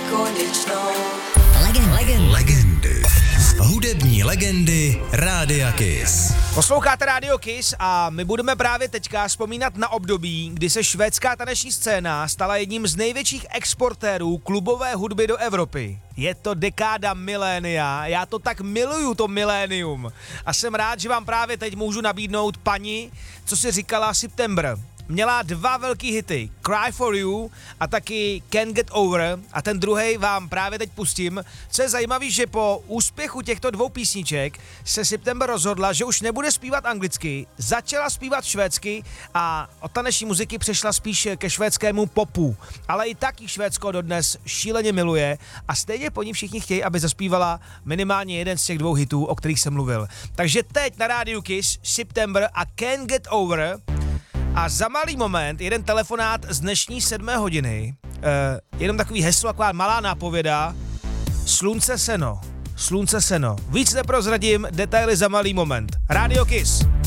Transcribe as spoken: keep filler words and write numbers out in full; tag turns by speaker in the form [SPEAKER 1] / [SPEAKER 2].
[SPEAKER 1] nekonečnou.
[SPEAKER 2] Legend, legend. Legendy. Hudební legendy Rádia Kiss.
[SPEAKER 3] Posloucháte Rádio Kiss a my budeme právě teďka vzpomínat na období, kdy se švédská taneční scéna stala jedním z největších exportérů klubové hudby do Evropy. Je to dekáda milénia, já to tak miluju, to milénium. A jsem rád, že vám právě teď můžu nabídnout paní, co si říkala September. Měla dva velký hity, Cry for You a taky Can't Get Over, a ten druhej vám právě teď pustím. Co je zajímavé, že po úspěchu těchto dvou písniček se September rozhodla, že už nebude zpívat anglicky, začala zpívat švédsky a od taneční muziky přešla spíš ke švédskému popu. Ale i tak jí Švédsko dodnes šíleně miluje a stejně po ní všichni chtějí, aby zaspívala minimálně jeden z těch dvou hitů, o kterých jsem mluvil. Takže teď na Rádiu Kiss September a Can't Get Over. A za malý moment jeden telefonát z dnešní sedmé hodiny, eh, jenom takový heslo, taková malá nápověda, slunce seno, slunce seno. Víc neprozradím, detaily za malý moment. Rádio Kiss.